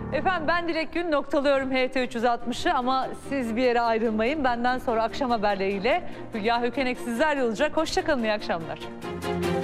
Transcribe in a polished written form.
Efendim ben Dilek Gün noktalıyorum HT 360'ı ama siz bir yere ayrılmayın. Benden sonra akşam haberleriyle Hülya Hökenek sizlerle olacak. Hoşça kalın, iyi akşamlar.